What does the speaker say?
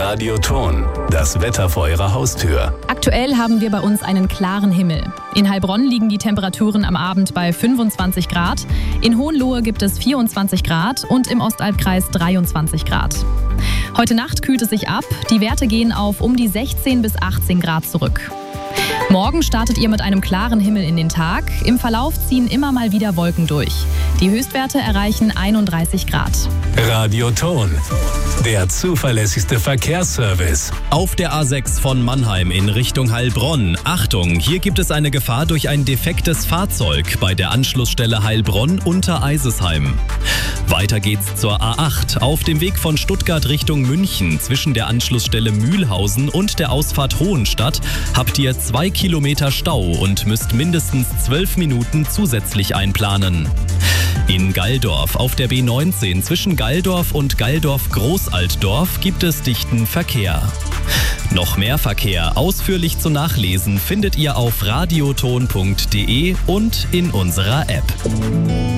Radioton, das Wetter vor Ihrer Haustür. Aktuell haben wir bei uns einen klaren Himmel. In Heilbronn liegen die Temperaturen am Abend bei 25 Grad, in Hohenlohe gibt es 24 Grad und im Ostalbkreis 23 Grad. Heute Nacht kühlt es sich ab, die Werte gehen auf um die 16 bis 18 Grad zurück. Morgen startet ihr mit einem klaren Himmel in den Tag. Im Verlauf ziehen immer mal wieder Wolken durch. Die Höchstwerte erreichen 31 Grad. Radioton, der zuverlässigste Verkehrsservice. Auf der A6 von Mannheim in Richtung Heilbronn. Achtung, hier gibt es eine Gefahr durch ein defektes Fahrzeug bei der Anschlussstelle Heilbronn unter Eisesheim. Weiter geht's zur A8. Auf dem Weg von Stuttgart Richtung München zwischen der Anschlussstelle Mühlhausen und der Ausfahrt Hohenstadt habt ihr 2 Kilometer Stau und müsst mindestens 12 Minuten zusätzlich einplanen. In Galldorf auf der B19 zwischen Galldorf und Galldorf-Großaltdorf gibt es dichten Verkehr. Noch mehr Verkehr ausführlich zu nachlesen findet ihr auf radioton.de und in unserer App.